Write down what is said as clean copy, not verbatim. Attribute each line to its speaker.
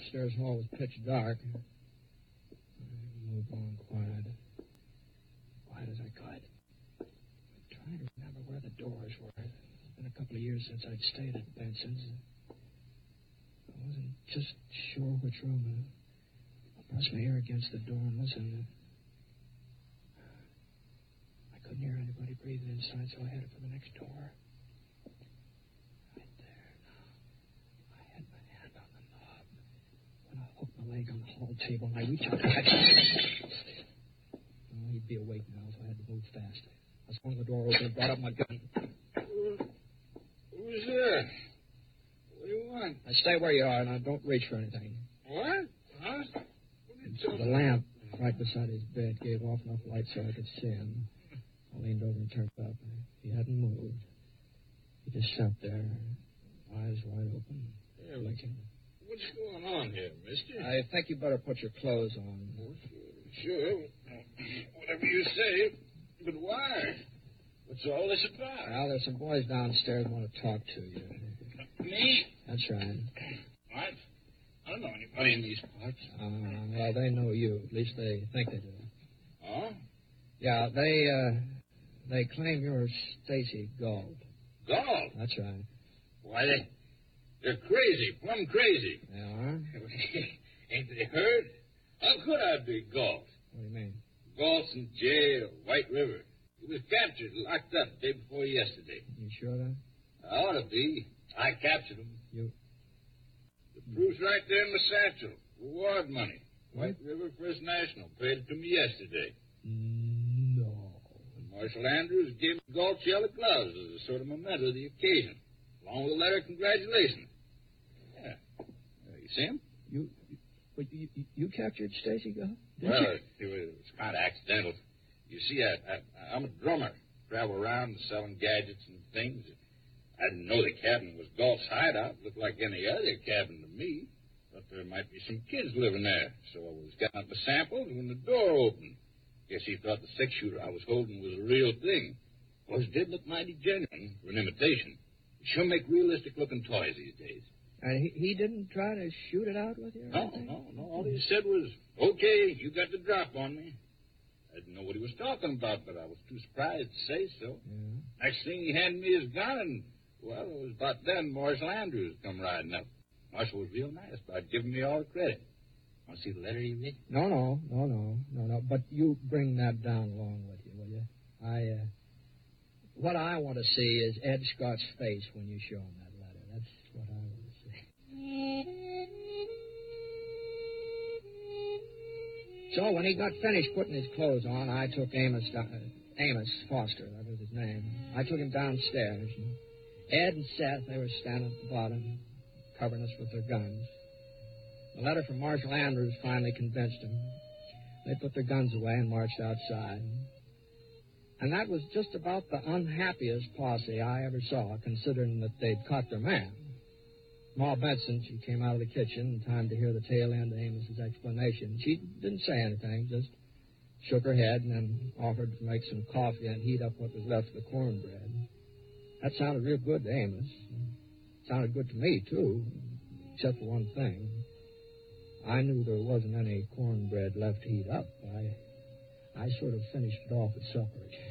Speaker 1: upstairs hall was pitch dark. I moved on quiet as I could. I'm trying to remember where the doors were. It's been a couple of years since I'd stayed at Benson's. I wasn't just sure which room. I pressed my ear against the door and listened. I couldn't hear anybody breathing inside, so I headed for the next door. Right there. I had my hand on the knob when I hooked my leg on the hall table, and I reached out. He'd be awake now, so I had to move fast. I swung the door open and brought up my gun.
Speaker 2: Who's there? What do you want?
Speaker 1: Now, stay where you are, now don't reach for anything.
Speaker 2: What? Huh? What
Speaker 1: The lamp right beside his bed gave off enough light so I could see him. I leaned over and turned up. He hadn't moved. He just sat there, eyes wide open, blinking.
Speaker 2: What's going on here, mister?
Speaker 1: I think you better put your clothes on.
Speaker 2: Oh, sure. Whatever you say. But why? What's all this about?
Speaker 1: Well, there's some boys downstairs who want to talk to you.
Speaker 2: Me?
Speaker 1: That's right.
Speaker 2: What? I don't know anybody in these parts.
Speaker 1: Well, they know you. At least they think they do.
Speaker 2: Oh?
Speaker 1: Yeah, they claim you're Stacy Gold.
Speaker 2: Gold?
Speaker 1: That's right.
Speaker 2: Why, they're crazy, plumb crazy.
Speaker 1: They are?
Speaker 2: Ain't they heard? How could I be Gold?
Speaker 1: What do you mean?
Speaker 2: Galt's in jail, White River. He was captured and locked up day before yesterday.
Speaker 1: You sure of that?
Speaker 2: I ought to be. I captured him.
Speaker 1: You?
Speaker 2: The proof's right there in the satchel. Reward money. White River First National paid it to me yesterday.
Speaker 1: No.
Speaker 2: And Marshal Andrews gave me Galt's yellow gloves as a sort of memento of the occasion, along with a letter of congratulations. Yeah. You see him?
Speaker 1: You captured Stacy Gold?
Speaker 2: Well, it was kind of accidental. You see, I'm a drummer. Travel around selling gadgets and things. I didn't know the cabin was Galt's hideout. Looked like any other cabin to me. Thought there might be some kids living there. So I was getting up a sample when the door opened. Guess he thought the six-shooter I was holding was a real thing. Of course, it did look mighty genuine for an imitation. They sure make realistic-looking toys these days.
Speaker 1: And he didn't try to shoot it out with you?
Speaker 2: No. All he said was, okay, you got the drop on me. I didn't know what he was talking about, but I was too surprised to say so.
Speaker 1: Yeah.
Speaker 2: Next thing, he handed me his gun, and, well, it was about then Marshal Andrews come riding up. Marshal was real nice about giving me all the credit. Want to see the letter he read?
Speaker 1: No. But you bring that down along with you, will you? What I want to see is Ed Scott's face when you show him that letter. That's what I want to see. So when he got finished putting his clothes on, I took Amos Foster, that was his name. I took him downstairs. And Ed and Seth, they were standing at the bottom, covering us with their guns. The letter from Marshal Andrews finally convinced them. They put their guns away and marched outside. And that was just about the unhappiest posse I ever saw, considering that they'd caught their man. Ma Benson, she came out of the kitchen in time to hear the tail end of Amos's explanation. She didn't say anything, just shook her head and then offered to make some coffee and heat up what was left of the cornbread. That sounded real good to Amos. It sounded good to me, too, except for one thing. I knew there wasn't any cornbread left to heat up. I sort of finished it off at supper.